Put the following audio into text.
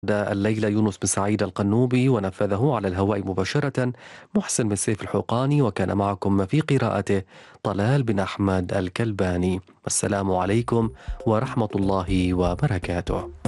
الليلة يونس بن سعيد القنوبي، ونفذه على الهواء مباشرة محسن بن سيف الحوقاني، وكان معكم في قراءته طلال بن أحمد الكلباني. والسلام عليكم ورحمة الله وبركاته.